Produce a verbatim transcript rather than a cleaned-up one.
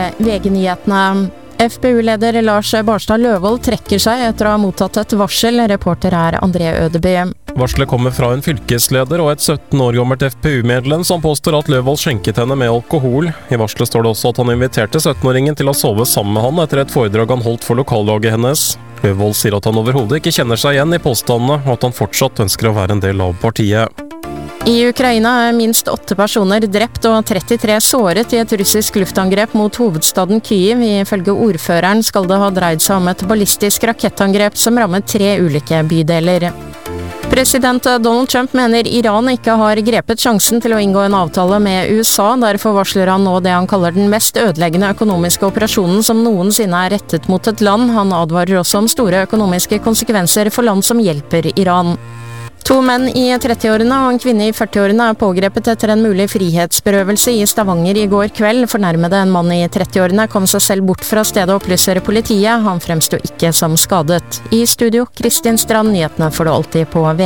V G-nyhetene. F P U-leder Lars Barstad Løvold trekker seg etter å ha mottatt et varsel. Reporter er André Ødeby. Varselet kommer fra en fylkesleder og et sytten år gammelt F P U-medlem som påstår at Løvold skjenket henne med alkohol. I varselet står det også at han inviterte sytten-åringen til å sove sammen med han etter et foredrag han holdt for lokallaget hennes. Løvold sier at han overhodet ikke kjenner seg igjen i påstandene, og at han fortsatt ønsker å være en del av partiet. I Ukraina er minst åtte personer drept og trettitre såret i et russisk luftangrep mot hovedstaden Kyiv. Ifølge ordføreren skal det ha dreid seg om et ballistisk rakettangrep som rammet tre ulike bydeler. President Donald Trump mener Iran ikke har grepet sjansen til å inngå en avtale med U S A. Derfor varsler han nå det han kaller den mest ødeleggende økonomiske operasjonen som noensinne er rettet mot et land. Han advarer også om store økonomiske konsekvenser for land som hjelper Iran. To menn i trettiårene og en kvinne i førtiårene er pågrepet etter en mulig frihetsberøvelse i Stavanger i går kveld. Fornærmede, en mann i trettiårene, kom seg selv bort fra stedet og opplyser politiet. Han fremsto ikke som skadet. I studio, Kristin Strand, nyhetene får du alltid på V G.